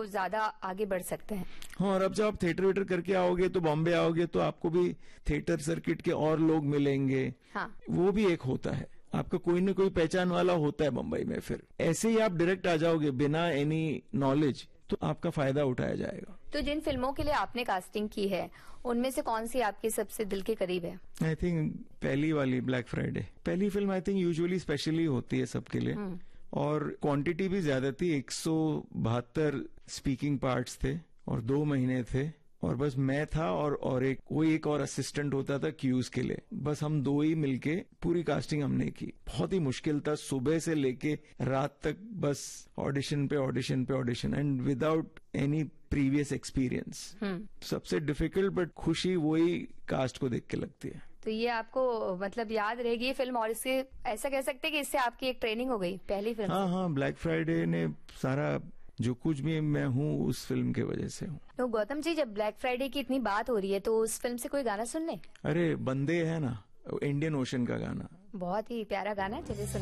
ज्यादा आगे बढ़ सकते हैं। हाँ, और अब जब आप थिएटर वेटर करके आओगे तो बॉम्बे आओगे तो आपको भी थिएटर सर्किट के और लोग मिलेंगे। हाँ। वो भी एक होता है, आपका कोई न कोई पहचान वाला होता है बम्बई में। फिर ऐसे ही आप डायरेक्ट आ जाओगे बिना एनी नॉलेज, तो आपका फायदा उठाया जाएगा। तो जिन फिल्मों के लिए आपने कास्टिंग की है उनमें से कौन सी आपके सबसे दिल के करीब है? आई थिंक पहली वाली ब्लैक फ्राइडे। पहली film I think usually specially होती है सबके लिए, और क्वांटिटी भी ज्यादा थी। 172 स्पीकिंग पार्ट्स थे और 2 महीने थे, और बस मैं था और एक और असिस्टेंट होता था क्यूज के लिए। बस हम 2 ही मिलके पूरी कास्टिंग हमने की। बहुत ही मुश्किल था, सुबह से लेके रात तक बस ऑडिशन पे ऑडिशन पे audition, and without any previous experience. सबसे डिफिकल्ट बट खुशी वही कास्ट को देख के लगती है। तो ये आपको मतलब याद रहेगी ये फिल्म, और इससे ऐसा कह सकते हैं कि इससे आपकी एक ट्रेनिंग हो गई पहली फिल्म? हाँ, ब्लैक फ्राइडे ने सारा जो कुछ भी मैं हूँ उस फिल्म के वजह से हूँ। तो गौतम जी, जब ब्लैक फ्राइडे की इतनी बात हो रही है तो उस फिल्म से कोई गाना सुन ले? अरे बंदे है ना, इंडियन ओशन का गाना, बहुत ही प्यारा गाना है, चलिए सुन।